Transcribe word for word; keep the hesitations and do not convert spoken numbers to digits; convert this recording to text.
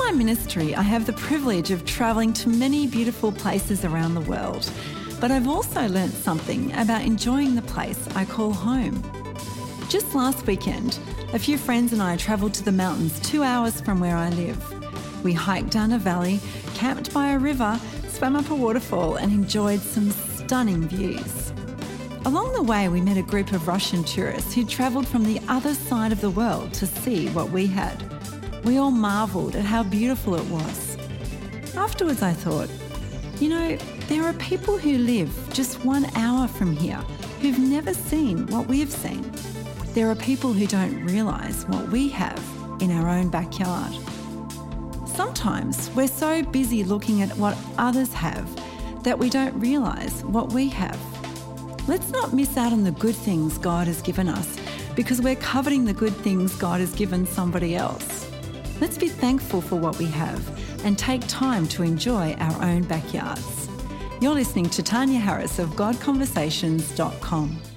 my ministry, I have the privilege of travelling to many beautiful places around the world, but I've also learnt something about enjoying the place I call home. Just last weekend, a few friends and I travelled to the mountains two hours from where I live. We hiked down a valley, camped by a river, swam up a waterfall and enjoyed some stunning views. Along the way, we met a group of Russian tourists who travelled from the other side of the world to see what we had. We all marvelled at how beautiful it was. Afterwards, I thought, you know, there are people who live just one hour from here who've never seen what we've seen. There are people who don't realise what we have in our own backyard. Sometimes we're so busy looking at what others have that we don't realise what we have. Let's not miss out on the good things God has given us because we're coveting the good things God has given somebody else. Let's be thankful for what we have and take time to enjoy our own backyards. You're listening to Tanya Harris of God Conversations dot com.